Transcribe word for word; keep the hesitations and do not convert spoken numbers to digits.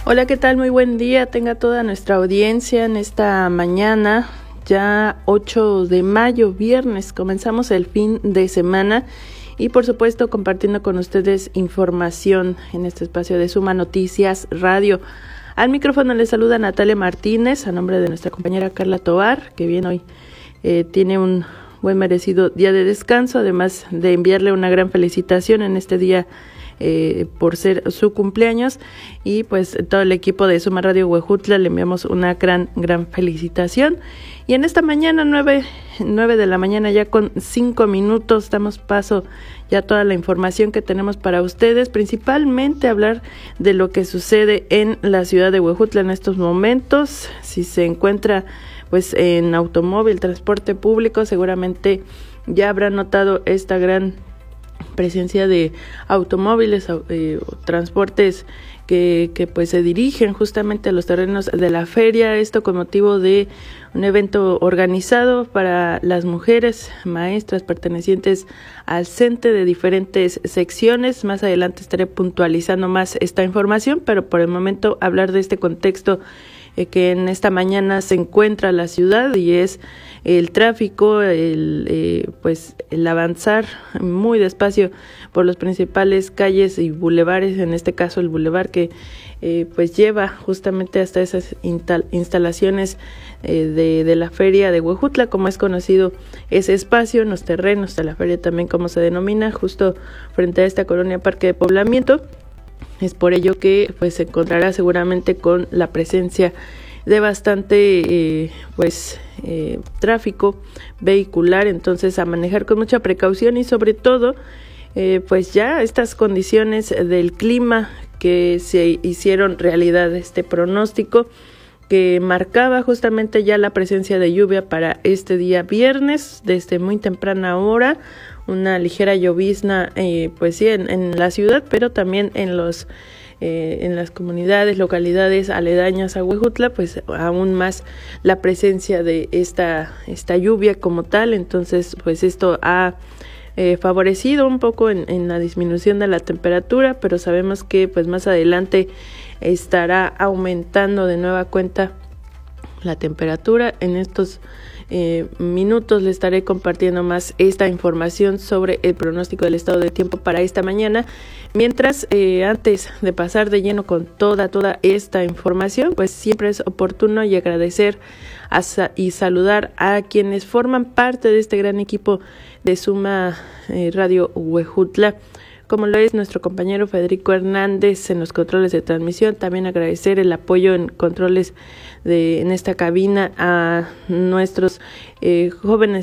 Hola, ¿qué tal? Muy buen día. Tenga toda nuestra audiencia en esta mañana, ya ocho de mayo, viernes. Comenzamos el fin de semana y por supuesto compartiendo con ustedes información en este espacio de Suma Noticias Radio. Al micrófono les saluda Natalia Martínez a nombre de nuestra compañera Carla Tovar, que bien hoy eh, tiene un buen merecido día de descanso, además de enviarle una gran felicitación en este día Eh, por ser su cumpleaños, y pues todo el equipo de Suma Radio Huejutla le enviamos una gran, gran felicitación. Y en esta mañana, nueve, nueve de la mañana, ya con cinco minutos, damos paso ya a toda la información que tenemos para ustedes, principalmente hablar de lo que sucede en la ciudad de Huejutla en estos momentos. Si se encuentra pues en automóvil, transporte público, seguramente ya habrá notado esta gran presencia de automóviles, eh, transportes que, que pues se dirigen justamente a los terrenos de la feria, esto con motivo de un evento organizado para las mujeres maestras pertenecientes al CENTE de diferentes secciones. Más adelante estaré puntualizando más esta información, pero por el momento hablar de este contexto eh, que en esta mañana se encuentra la ciudad, y es el tráfico, el eh, pues el avanzar muy despacio por los principales calles y bulevares, en este caso el bulevar que eh, pues lleva justamente hasta esas instal- instalaciones eh, de, de la feria de Huejutla, como es conocido ese espacio, en los terrenos de la feria también como se denomina, justo frente a esta colonia Parque de Poblamiento. Es por ello que pues se encontrará seguramente con la presencia de bastante eh, pues eh, tráfico vehicular, entonces a manejar con mucha precaución y sobre todo eh, pues ya estas condiciones del clima que se hicieron realidad, este pronóstico que marcaba justamente ya la presencia de lluvia para este día viernes desde muy temprana hora, una ligera llovizna eh, pues sí en, en la ciudad, pero también en los Eh, en las comunidades, localidades aledañas a Huejutla, pues aún más la presencia de esta, esta lluvia como tal. Entonces pues esto ha eh, favorecido un poco en, en la disminución de la temperatura, pero sabemos que pues más adelante estará aumentando de nueva cuenta la temperatura. En estos eh, minutos le estaré compartiendo más esta información sobre el pronóstico del estado de tiempo para esta mañana. Mientras, eh, antes de pasar de lleno con toda, toda esta información, pues siempre es oportuno y agradecer a sa- y saludar a quienes forman parte de este gran equipo de Suma eh, Radio Huejutla, como lo es nuestro compañero Federico Hernández en los controles de transmisión. También agradecer el apoyo en controles de en esta cabina a nuestros eh, jóvenes